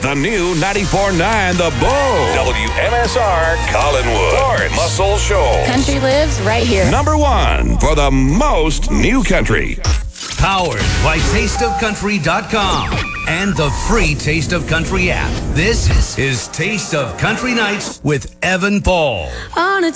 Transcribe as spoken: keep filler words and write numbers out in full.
The new ninety-four point nine The Bull. W M S R Collinwood. Florence Muscle Shoals. Country lives right here. Number one for the most new country. Powered by taste of country dot com and the free Taste of Country app. This is Taste of Country Nights with Evan Paul. On a